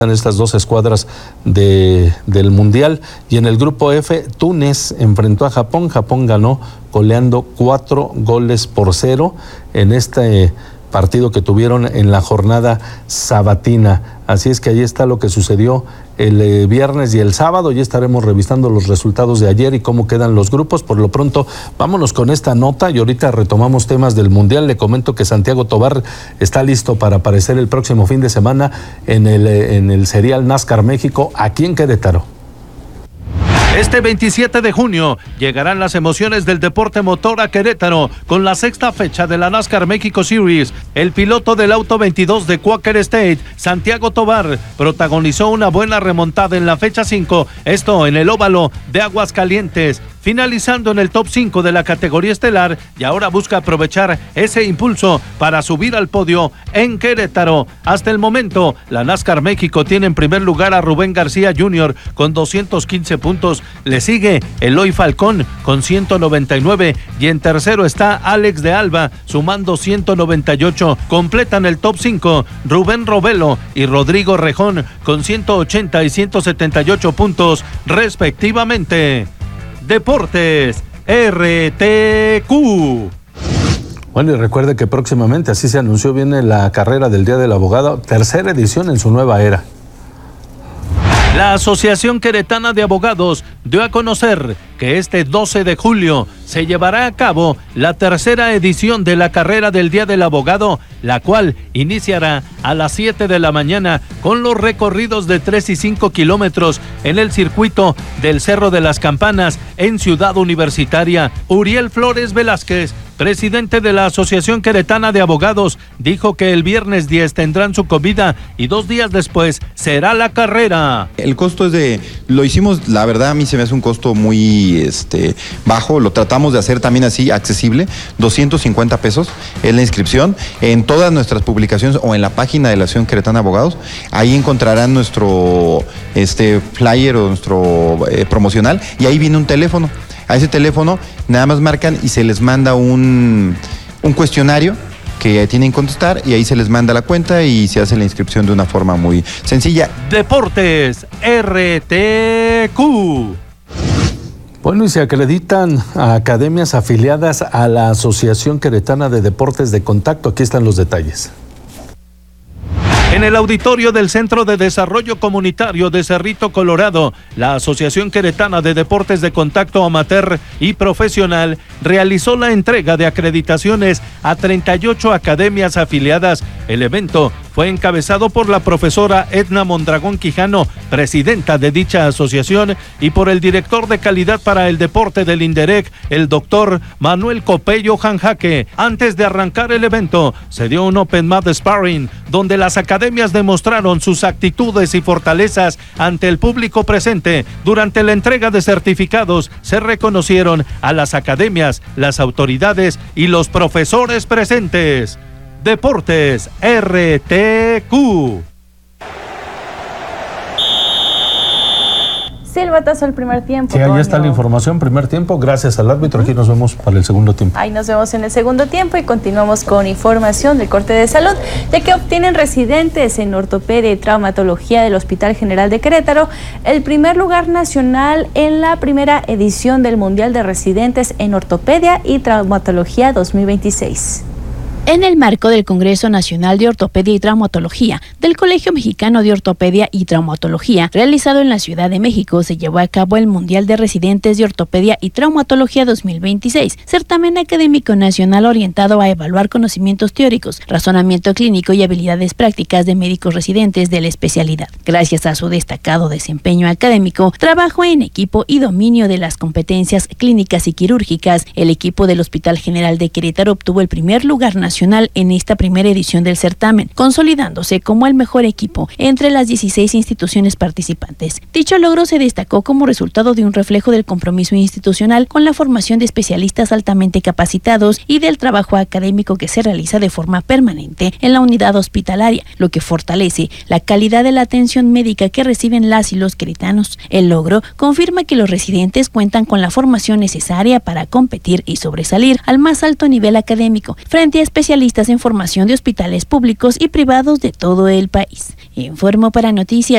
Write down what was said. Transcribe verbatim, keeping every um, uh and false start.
estas dos escuadras de, del Mundial. Y en el grupo F, Túnez enfrentó a Japón. Japón ganó goleando cuatro goles por cero en este partido que tuvieron en la jornada sabatina. Así es que ahí está lo que sucedió el eh, viernes y el sábado. Ya estaremos revisando los resultados de ayer y cómo quedan los grupos. Por lo pronto, vámonos con esta nota y ahorita retomamos temas del Mundial. Le comento que Santiago Tobar está listo para aparecer el próximo fin de semana en el, eh, en el Serial NASCAR México, aquí en Querétaro. Este veintisiete de junio llegarán las emociones del deporte motor a Querétaro con la sexta fecha de la NASCAR México Series. El piloto del auto veintidós de Quaker State, Santiago Tobar, protagonizó una buena remontada en la fecha cinco, esto en el óvalo de Aguascalientes, finalizando en el top cinco de la categoría estelar, y ahora busca aprovechar ese impulso para subir al podio en Querétaro. Hasta el momento, la NASCAR México tiene en primer lugar a Rubén García junior con doscientos quince puntos, le sigue Eloy Falcón con ciento noventa y nueve y en tercero está Alex de Alba sumando ciento noventa y ocho. Completan el top cinco Rubén Robelo y Rodrigo Rejón con ciento ochenta y ciento setenta y ocho puntos respectivamente. Deportes R T Q. Bueno, y recuerde que próximamente, así se anunció, viene la carrera del Día del Abogado, tercera edición en su nueva era. La Asociación Queretana de Abogados dio a conocer que este doce de julio se llevará a cabo la tercera edición de la carrera del Día del Abogado, la cual iniciará a las siete de la mañana con los recorridos de tres y cinco kilómetros en el circuito del Cerro de las Campanas en Ciudad Universitaria. Uriel Flores Velázquez, presidente de la Asociación Queretana de Abogados, dijo que el viernes diez tendrán su comida y dos días después será la carrera. El costo es de, lo hicimos, la verdad a mí se me hace un costo muy este, bajo, lo tratamos de hacer también así, accesible, doscientos cincuenta pesos es la inscripción. En todas nuestras publicaciones o en la página de la Asociación Queretana de Abogados, ahí encontrarán nuestro este, flyer o nuestro eh, promocional, y ahí viene un teléfono. A ese teléfono nada más marcan y se les manda un, un cuestionario que tienen que contestar, y ahí se les manda la cuenta y se hace la inscripción de una forma muy sencilla. Deportes R T Q. Bueno, y se acreditan a academias afiliadas a la Asociación Queretana de Deportes de Contacto. Aquí están los detalles. En el auditorio del Centro de Desarrollo Comunitario de Cerrito, Colorado, la Asociación Queretana de Deportes de Contacto Amateur y Profesional realizó la entrega de acreditaciones a treinta y ocho academias afiliadas. El evento fue encabezado por la profesora Edna Mondragón Quijano, presidenta de dicha asociación, y por el director de calidad para el deporte del INDEREC, el doctor Manuel Copello Janjaque. Antes de arrancar el evento, se dio un Open Mat Sparring, donde las academias demostraron sus actitudes y fortalezas ante el público presente. Durante la entrega de certificados, se reconocieron a las academias, las autoridades y los profesores presentes. Deportes R T Q. Silbatazo el primer tiempo. Sí, ahí está la información, primer tiempo. Gracias al árbitro. Aquí nos vemos para el segundo tiempo. Ahí nos vemos en el segundo tiempo y continuamos con información del corte de salud, ya que obtienen residentes en ortopedia y traumatología del Hospital General de Querétaro el primer lugar nacional en la primera edición del Mundial de Residentes en Ortopedia y Traumatología dos mil veintiséis. En el marco del Congreso Nacional de Ortopedia y Traumatología del Colegio Mexicano de Ortopedia y Traumatología, realizado en la Ciudad de México, se llevó a cabo el Mundial de Residentes de Ortopedia y Traumatología dos mil veintiséis, certamen académico nacional orientado a evaluar conocimientos teóricos, razonamiento clínico y habilidades prácticas de médicos residentes de la especialidad. Gracias a su destacado desempeño académico, trabajo en equipo y dominio de las competencias clínicas y quirúrgicas, el equipo del Hospital General de Querétaro obtuvo el primer lugar nacional en esta primera edición del certamen, consolidándose como el mejor equipo entre las dieciséis instituciones participantes. Dicho logro se destacó como resultado de un reflejo del compromiso institucional con la formación de especialistas altamente capacitados y del trabajo académico que se realiza de forma permanente en la unidad hospitalaria, lo que fortalece la calidad de la atención médica que reciben las y los queretanos. El logro confirma que los residentes cuentan con la formación necesaria para competir y sobresalir al más alto nivel académico frente a especialistas especialistas en formación de hospitales públicos y privados de todo el país. Informó para Noticias